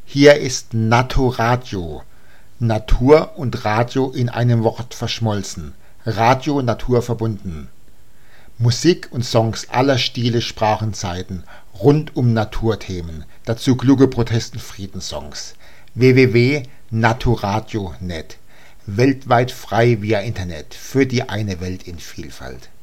Hier ist Naturadio. Natur und Radio in einem Wort verschmolzen. Radio Natur verbunden. Musik und Songs aller Stile, Sprachen, Zeiten, rund um Naturthemen, dazu kluge Protest- und Friedenssongs. www.naturadio.net. Weltweit frei via Internet, für die eine Welt in Vielfalt.